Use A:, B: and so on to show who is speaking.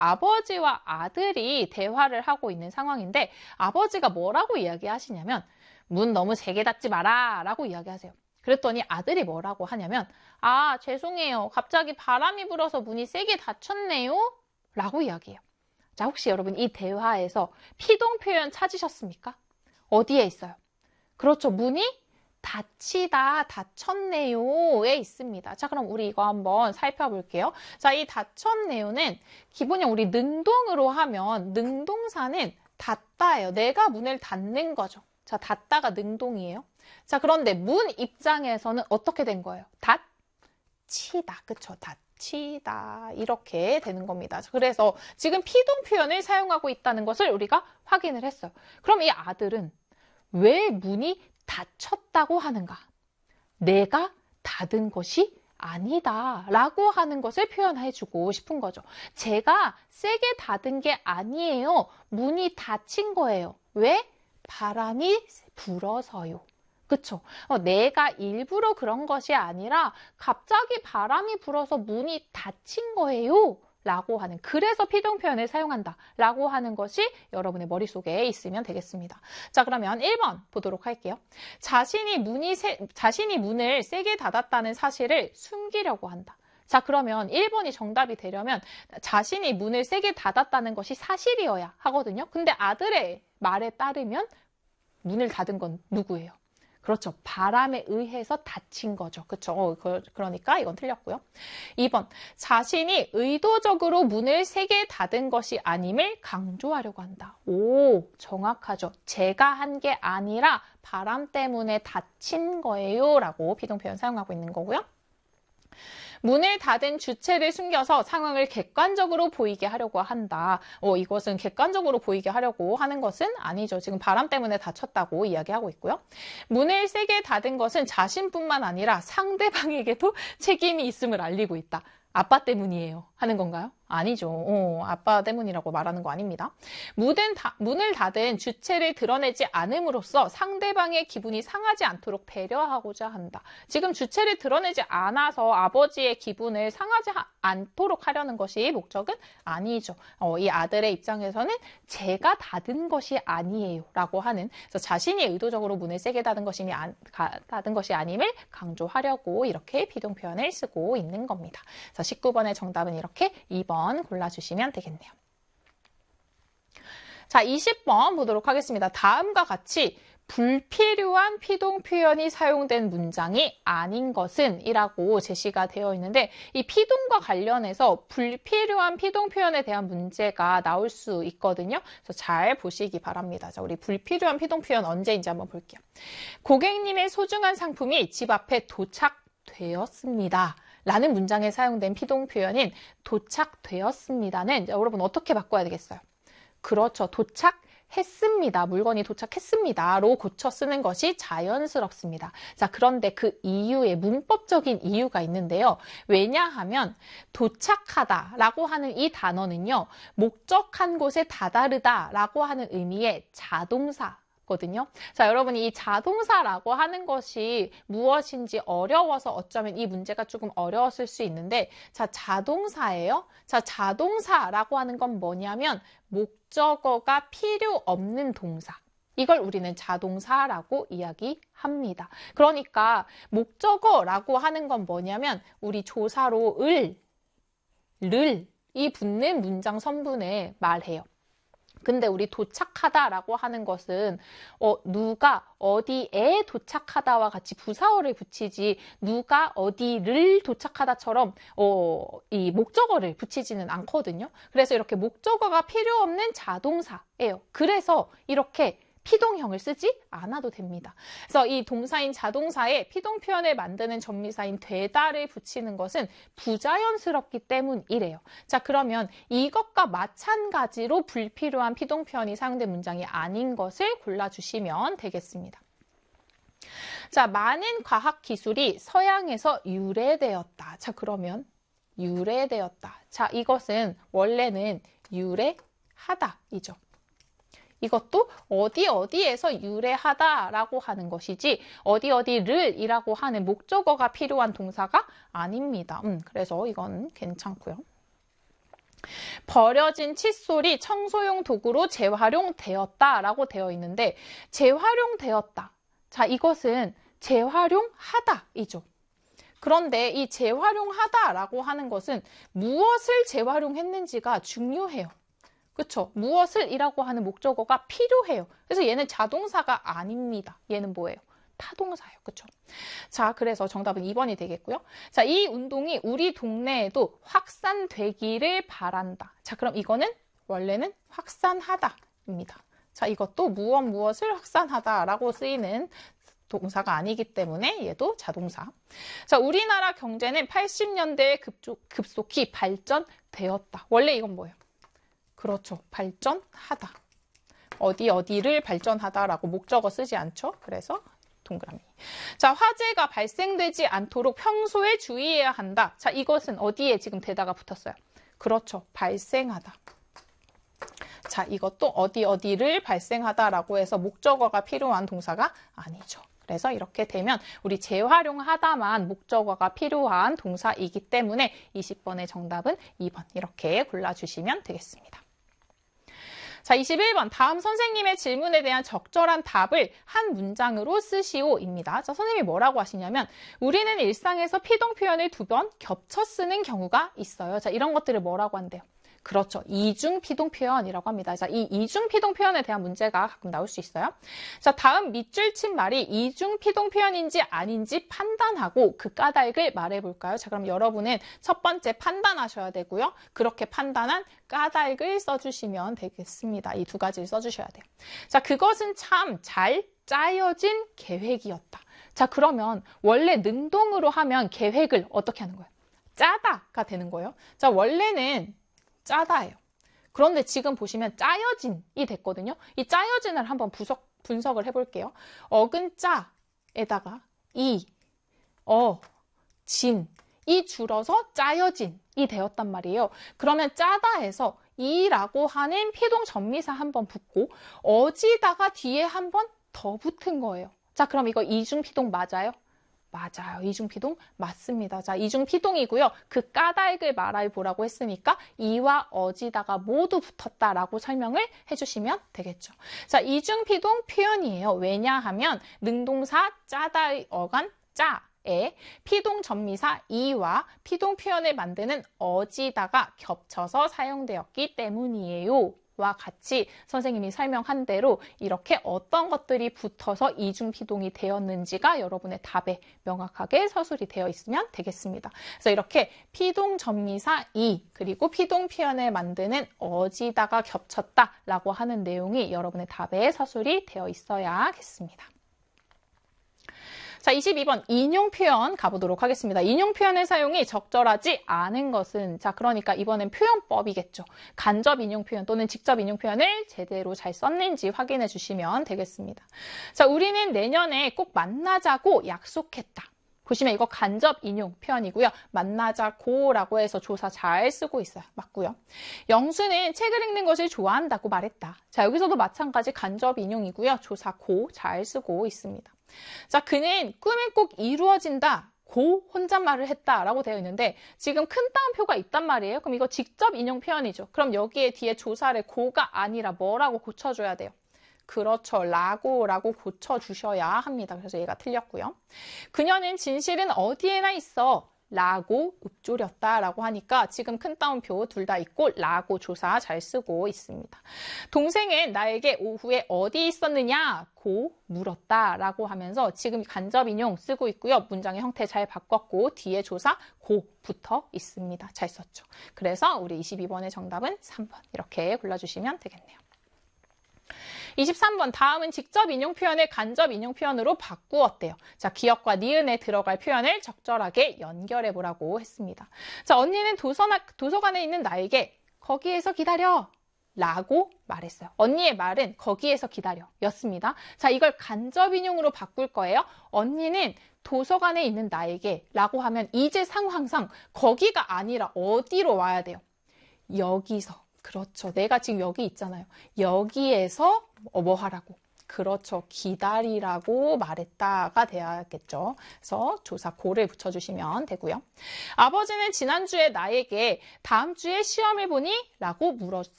A: 아버지와 아들이 대화를 하고 있는 상황인데 아버지가 뭐라고 이야기하시냐면 문 너무 세게 닫지 마라 라고 이야기하세요. 그랬더니 아들이 뭐라고 하냐면 아, 죄송해요. 갑자기 바람이 불어서 문이 세게 닫혔네요. 라고 이야기해요. 자, 혹시 여러분 이 대화에서 피동 표현 찾으셨습니까? 어디에 있어요? 그렇죠. 문이 닫히다, 닫혔네요에 있습니다. 자, 그럼 우리 이거 한번 살펴볼게요. 자, 이 닫혔네요는 기본형 우리 능동으로 하면 능동사는 닫다예요. 내가 문을 닫는 거죠. 자, 닫다가 능동이에요. 자, 그런데 문 입장에서는 어떻게 된 거예요? 닫히다. 그쵸? 닫히다. 이렇게 되는 겁니다. 그래서 지금 피동 표현을 사용하고 있다는 것을 우리가 확인을 했어요. 그럼 이 아들은 왜 문이 닫혔다고 하는가? 내가 닫은 것이 아니다 라고 하는 것을 표현해주고 싶은 거죠. 제가 세게 닫은 게 아니에요. 문이 닫힌 거예요. 왜? 바람이 불어서요. 그쵸? 내가 일부러 그런 것이 아니라 갑자기 바람이 불어서 문이 닫힌 거예요. 라고 하는, 그래서 피동 표현을 사용한다 라고 하는 것이 여러분의 머릿속에 있으면 되겠습니다. 자, 그러면 1번 보도록 할게요. 자신이 문을 세게 닫았다는 사실을 숨기려고 한다. 자, 그러면 1번이 정답이 되려면 자신이 문을 세게 닫았다는 것이 사실이어야 하거든요. 근데 아들의 말에 따르면 문을 닫은 건 누구예요? 그렇죠. 바람에 의해서 닫힌 거죠. 그렇죠. 그러니까 이건 틀렸고요. 2번. 자신이 의도적으로 문을 세게 닫은 것이 아님을 강조하려고 한다. 오, 정확하죠. 제가 한 게 아니라 바람 때문에 닫힌 거예요. 라고 피동 표현 사용하고 있는 거고요. 문을 닫은 주체를 숨겨서 상황을 객관적으로 보이게 하려고 한다. 이것은 객관적으로 보이게 하려고 하는 것은 아니죠. 지금 바람 때문에 닫혔다고 이야기하고 있고요. 문을 세게 닫은 것은 자신뿐만 아니라 상대방에게도 책임이 있음을 알리고 있다. 아빠 때문이에요 하는 건가요? 아니죠. 아빠 때문이라고 말하는 거 아닙니다. 문을 닫은 주체를 드러내지 않음으로써 상대방의 기분이 상하지 않도록 배려하고자 한다. 지금 주체를 드러내지 않아서 아버지의 기분을 상하지 않도록 하려는 것이 목적은 아니죠. 이 아들의 입장에서는 제가 닫은 것이 아니에요 라고 하는, 그래서 자신이 의도적으로 문을 세게 닫은 것이 아님을 강조하려고 이렇게 비동 표현을 쓰고 있는 겁니다. 그래서 19번의 정답은 이렇게 2번 골라주시면 되겠네요. 자, 20번 보도록 하겠습니다. 다음과 같이 불필요한 피동 표현이 사용된 문장이 아닌 것은 이라고 제시가 되어 있는데, 이 피동과 관련해서 불필요한 피동 표현에 대한 문제가 나올 수 있거든요. 그래서 잘 보시기 바랍니다. 자, 우리 불필요한 피동 표현 언제인지 한번 볼게요. 고객님의 소중한 상품이 집 앞에 도착되었습니다. 라는 문장에 사용된 피동 표현인 도착되었습니다는 여러분 어떻게 바꿔야 되겠어요? 그렇죠. 도착했습니다. 물건이 도착했습니다로 고쳐 쓰는 것이 자연스럽습니다. 자, 그런데 그 이유에 문법적인 이유가 있는데요. 왜냐하면 도착하다라고 하는 이 단어는요. 목적한 곳에 다다르다라고 하는 의미의 자동사 거든요. 자, 여러분이 이 자동사라고 하는 것이 무엇인지 어려워서 어쩌면 이 문제가 조금 어려웠을 수 있는데, 자, 자동사예요. 자, 자동사라고 하는 건 뭐냐면 목적어가 필요 없는 동사. 이걸 우리는 자동사라고 이야기합니다. 그러니까 목적어라고 하는 건 뭐냐면 우리 조사로 이 붙는 문장 선분에 말해요. 근데 우리 도착하다라고 하는 것은 누가 어디에 도착하다와 같이 부사어를 붙이지 누가 어디를 도착하다처럼 이 목적어를 붙이지는 않거든요. 그래서 이렇게 목적어가 필요 없는 자동사예요. 그래서 이렇게 피동형을 쓰지 않아도 됩니다. 그래서 이 동사인 자동사에 피동 표현을 만드는 전미사인 되다를 붙이는 것은 부자연스럽기 때문이래요. 자, 그러면 이것과 마찬가지로 불필요한 피동 표현이 사용된 문장이 아닌 것을 골라주시면 되겠습니다. 자, 많은 과학 기술이 서양에서 유래되었다. 자, 그러면 유래되었다. 자, 이것은 원래는 유래하다이죠. 이것도 어디에서 유래하다라고 하는 것이지 어디를 이라고 하는 목적어가 필요한 동사가 아닙니다. 그래서 이건 괜찮고요. 버려진 칫솔이 청소용 도구로 재활용되었다라고 되어 있는데 재활용되었다. 자, 이것은 재활용하다이죠. 그런데 이 재활용하다라고 하는 것은 무엇을 재활용했는지가 중요해요. 그쵸? 무엇을이라고 하는 목적어가 필요해요. 그래서 얘는 자동사가 아닙니다. 얘는 뭐예요? 타동사예요. 그쵸? 자, 그래서 정답은 2번이 되겠고요. 자, 이 운동이 우리 동네에도 확산되기를 바란다. 자, 그럼 이거는 원래는 확산하다입니다. 자, 이것도 무엇을 확산하다라고 쓰이는 동사가 아니기 때문에 얘도 자동사. 자, 우리나라 경제는 80년대에 급속히 발전되었다. 원래 이건 뭐예요? 그렇죠. 발전하다. 어디를 발전하다라고 목적어 쓰지 않죠? 그래서 동그라미. 자, 화재가 발생되지 않도록 평소에 주의해야 한다. 자, 이것은 어디에 지금 대다가 붙었어요? 그렇죠. 발생하다. 자, 이것도 어디를 발생하다라고 해서 목적어가 필요한 동사가 아니죠. 그래서 이렇게 되면 우리 재활용하다만 목적어가 필요한 동사이기 때문에 20번의 정답은 2번 이렇게 골라주시면 되겠습니다. 자, 21번 다음 선생님의 질문에 대한 적절한 답을 한 문장으로 쓰시오입니다. 자, 선생님이 뭐라고 하시냐면 우리는 일상에서 피동 표현을 2번 겹쳐 쓰는 경우가 있어요. 자, 이런 것들을 뭐라고 한대요? 그렇죠. 이중 피동 표현이라고 합니다. 자, 이 이중 피동 표현에 대한 문제가 가끔 나올 수 있어요. 자, 다음 밑줄 친 말이 이중 피동 표현인지 아닌지 판단하고 그 까닭을 말해볼까요? 자, 그럼 여러분은 첫 번째 판단하셔야 되고요. 그렇게 판단한 까닭을 써주시면 되겠습니다. 이 두 가지를 써주셔야 돼요. 자, 그것은 참 잘 짜여진 계획이었다. 자, 그러면 원래 능동으로 하면 계획을 어떻게 하는 거예요? 짜다가 되는 거예요. 자, 원래는 짜다예요. 그런데 지금 보시면 짜여진이 됐거든요. 이 짜여진을 한번 분석을 해볼게요. 어근짜에다가 진이 줄어서 짜여진이 되었단 말이에요. 그러면 짜다에서 이라고 하는 피동 전미사 한번 붙고 어지다가 뒤에 한번 더 붙은 거예요. 자, 그럼 이거 이중 피동 맞아요? 맞아요. 이중피동 맞습니다. 자, 이중피동이고요. 그 까닭을 말해보라고 했으니까 이와 어지다가 모두 붙었다라고 설명을 해주시면 되겠죠. 자, 이중피동 표현이에요. 왜냐하면 능동사 짜다의 어간 짜에 피동 전미사 이와 피동 표현을 만드는 어지다가 겹쳐서 사용되었기 때문이에요. 와 같이 선생님이 설명한 대로 이렇게 어떤 것들이 붙어서 이중피동이 되었는지가 여러분의 답에 명확하게 서술이 되어 있으면 되겠습니다. 그래서 이렇게 피동 전미사 이 그리고 피동 표현을 만드는 어지다가 겹쳤다라고 하는 내용이 여러분의 답에 서술이 되어 있어야겠습니다. 자, 22번 인용 표현 가보도록 하겠습니다. 인용 표현의 사용이 적절하지 않은 것은 자, 그러니까 이번엔 표현법이겠죠. 간접 인용 표현 또는 직접 인용 표현을 제대로 잘 썼는지 확인해 주시면 되겠습니다. 자, 우리는 내년에 꼭 만나자고 약속했다. 보시면 이거 간접 인용 표현이고요. 만나자고라고 해서 조사 잘 쓰고 있어요. 맞고요. 영수는 책을 읽는 것을 좋아한다고 말했다. 자, 여기서도 마찬가지 간접 인용이고요. 조사 고 잘 쓰고 있습니다. 자, 그는 꿈이 꼭 이루어진다. 고 혼잣말을 했다라고 되어 있는데 지금 큰 따옴표가 있단 말이에요. 그럼 이거 직접 인용 표현이죠. 그럼 여기에 뒤에 조사를 고가 아니라 뭐라고 고쳐줘야 돼요? 그렇죠. 라고 고쳐주셔야 합니다. 그래서 얘가 틀렸고요. 그녀는 진실은 어디에나 있어. 라고 읊조렸다라고 하니까 지금 큰 따옴표 둘 다 있고 라고 조사 잘 쓰고 있습니다. 동생은 나에게 오후에 어디 있었느냐고 물었다라고 하면서 지금 간접 인용 쓰고 있고요. 문장의 형태 잘 바꿨고 뒤에 조사 고 붙어 있습니다. 잘 썼죠. 그래서 우리 22번의 정답은 3번 이렇게 골라주시면 되겠네요. 23번 다음은 직접 인용 표현을 간접 인용 표현으로 바꾸었대요. 자, 기역과 니은에 들어갈 표현을 적절하게 연결해 보라고 했습니다. 자, 언니는 도서관에 있는 나에게 거기에서 기다려 라고 말했어요. 언니의 말은 거기에서 기다려 였습니다. 자, 이걸 간접 인용으로 바꿀 거예요. 언니는 도서관에 있는 나에게 라고 하면 이제 상황상 거기가 아니라 어디로 와야 돼요? 여기서. 그렇죠. 내가 지금 여기 있잖아요. 여기에서 뭐 하라고? 그렇죠. 기다리라고 말했다가 돼야겠죠. 그래서 조사 고를 붙여주시면 되고요. 아버지는 지난주에 나에게 다음 주에 시험을 보니? 라고